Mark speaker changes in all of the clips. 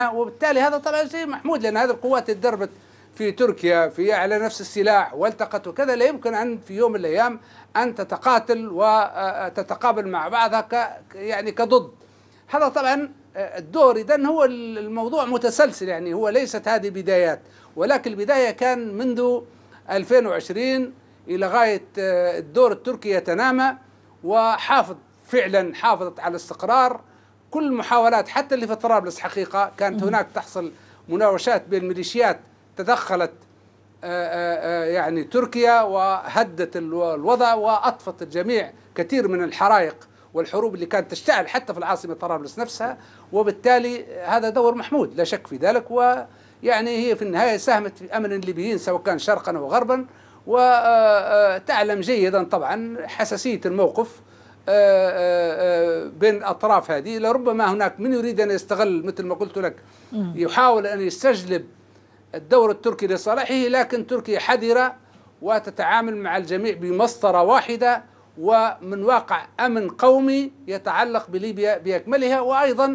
Speaker 1: وبالتالي هذا طبعا شيء محمود، لأن هذه القوات تدربت في تركيا في على نفس السلاح والتقت وكذا، لا يمكن أن في يوم من الأيام أن تتقاتل وتتقابل مع بعضها يعني كضد. هذا طبعا الدور. إذن هو الموضوع متسلسل، يعني هو ليست هذه بدايات، ولكن البداية كان منذ 2020 إلى غاية الدور التركي يتنامى، وحافظ فعلا حافظت على الاستقرار. كل محاولات حتى اللي في طرابلس حقيقة كانت هناك تحصل مناوشات بين ميليشيات تدخلت يعني تركيا وهدت الوضع وأطفت الجميع كثير من الحرائق والحروب اللي كانت تشتعل حتى في العاصمة طرابلس نفسها. وبالتالي هذا دور محمود لا شك في ذلك، ويعني هي في النهاية ساهمت في أمن الليبيين سواء كان شرقا أو غربا. وتعلم جيدا طبعا حساسية الموقف بين الأطراف هذه. لربما هناك من يريد أن يستغل مثل ما قلت لك، يحاول أن يستجلب الدور التركي لصالحه، لكن تركيا حذرة وتتعامل مع الجميع بمسطرة واحدة ومن واقع أمن قومي يتعلق بليبيا بأكملها، وأيضا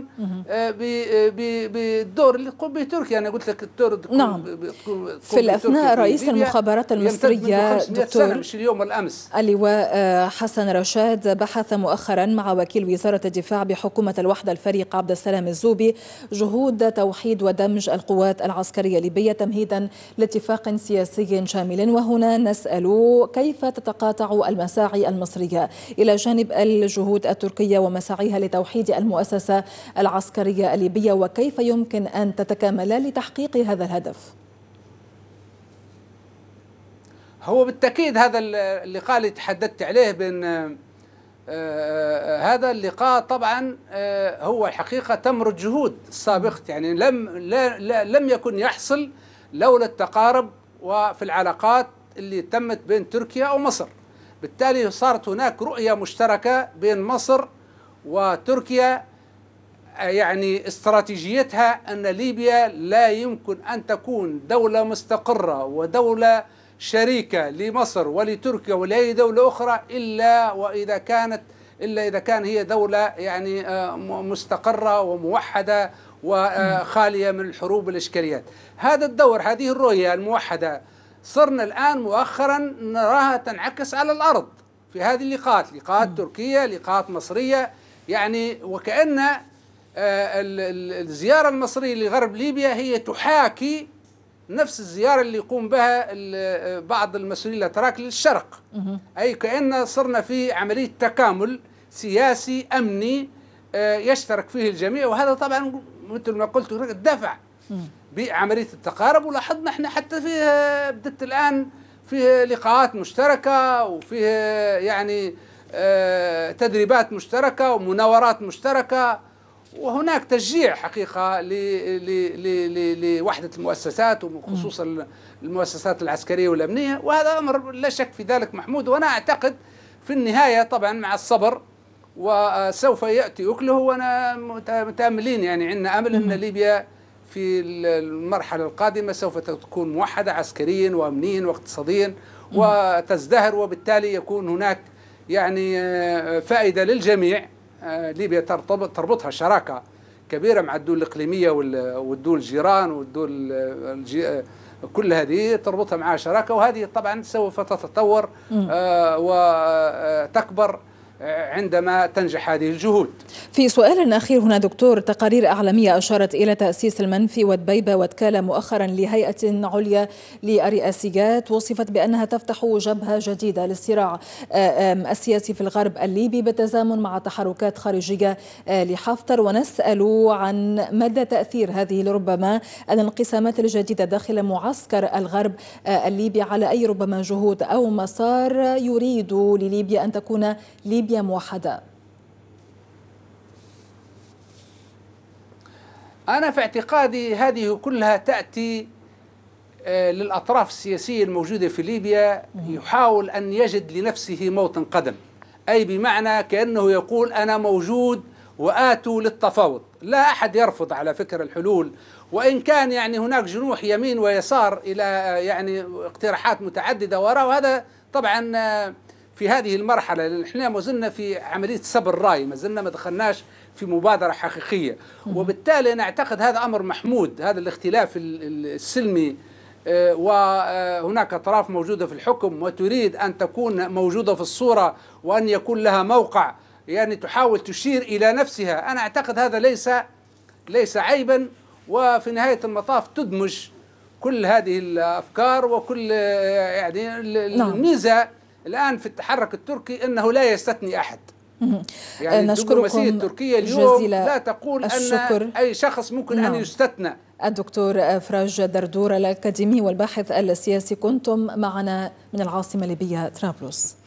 Speaker 1: بالدور اللي تقوم به تركيا. أنا قلت لك الدور
Speaker 2: نعم. في الأثناء رئيس المخابرات المصرية دكتور
Speaker 1: مش اليوم والأمس
Speaker 2: اللواء حسن رشاد بحث مؤخرا مع وكيل وزارة الدفاع بحكومة الوحدة الفريق عبد السلام الزوبي جهود توحيد ودمج القوات العسكرية الليبية تمهيدا لاتفاق سياسي شامل. وهنا نسأل كيف تتقاطع المساعي المصرية إلى جانب الجهود التركية ومساعيها لتوحيد المؤسسة العسكرية الليبية، وكيف يمكن أن تتكاملا لتحقيق هذا الهدف؟
Speaker 1: هو بالتأكيد هذا اللقاء اللي تحدثت عليه بين هذا اللقاء طبعا هو الحقيقة تمر جهود سابقة، يعني لم يكن يحصل لولا التقارب وفي العلاقات اللي تمت بين تركيا ومصر. بالتالي صارت هناك رؤية مشتركة بين مصر وتركيا، يعني استراتيجيتها أن ليبيا لا يمكن أن تكون دولة مستقرة ودولة شريكة لمصر ولتركيا ولأي دولة أخرى إلا إذا كان هي دولة يعني مستقرة وموحدة وخالية من الحروب والإشكاليات. هذا الدور، هذه الرؤية الموحدة صرنا الآن مؤخرا نراها تنعكس على الأرض في هذه اللقاءات، لقاءات تركية، لقاءات مصرية، يعني وكأن الزيارة المصرية لغرب ليبيا هي تحاكي نفس الزيارة اللي يقوم بها بعض المسؤولين الأتراك للشرق، أي كأن صرنا في عملية تكامل سياسي أمني يشترك فيه الجميع. وهذا طبعا مثل ما قلت دفع بعملية التقارب. ولاحظنا احنا حتى فيه بدت الآن فيه لقاءات مشتركة وفيه يعني تدريبات مشتركة ومناورات مشتركة، وهناك تشجيع حقيقة لوحدة المؤسسات وخصوصا المؤسسات العسكرية والأمنية، وهذا أمر لا شك في ذلك محمود. وأنا أعتقد في النهاية طبعا مع الصبر وسوف يأتي أكله، وأنا متأملين يعني عندنا أمل أن ليبيا في المرحلة القادمة سوف تكون موحدة عسكريا وأمنيا واقتصاديا وتزدهر، وبالتالي يكون هناك يعني فائدة للجميع. ليبيا تربطها شراكة كبيرة مع الدول الإقليمية والدول الجيران والدول كل هذه تربطها معها شراكة، وهذه طبعا سوف تتطور وتكبر عندما تنجح هذه الجهود.
Speaker 2: في سؤال أخير هنا دكتور، تقارير أعلامية أشارت إلى تأسيس المنفي ودبيبة وتكالة مؤخرا لهيئة عليا للرئاسيات وصفت بأنها تفتح جبهة جديدة للصراع السياسي في الغرب الليبي بالتزامن مع تحركات خارجية لحفتر. ونسأل عن مدى تأثير هذه لربما الانقسامات الجديدة داخل معسكر الغرب الليبي على أي ربما جهود أو مسار يريد لليبيا أن تكون ليبيا موحدة.
Speaker 1: أنا في اعتقادي هذه كلها تأتي للأطراف السياسية الموجودة في ليبيا، يحاول أن يجد لنفسه موطن قدم، أي بمعنى كأنه يقول أنا موجود وآتوا للتفاوض. لا أحد يرفض على فكرة الحلول، وإن كان يعني هناك جنوح يمين ويسار إلى يعني اقتراحات متعددة وراء، وهذا طبعا في هذه المرحلة لأن احنا ما زلنا في عملية سبر الرأي، ما زلنا ما دخلناش في مبادرة حقيقية. وبالتالي أنا أعتقد هذا أمر محمود، هذا الاختلاف السلمي. وهناك أطراف موجودة في الحكم وتريد أن تكون موجودة في الصورة وأن يكون لها موقع، يعني تحاول تشير إلى نفسها. أنا أعتقد هذا ليس عيبا، وفي نهاية المطاف تدمج كل هذه الأفكار وكل يعني الميزة الآن في التحرك التركي أنه لا يستثني أحد. يعني الدبلوماسية التركية اليوم لا تقول أن أي شخص ممكن أن يستثنى.
Speaker 2: الدكتور أفراج دردور الأكاديمي والباحث السياسي، كنتم معنا من العاصمة الليبية طرابلس.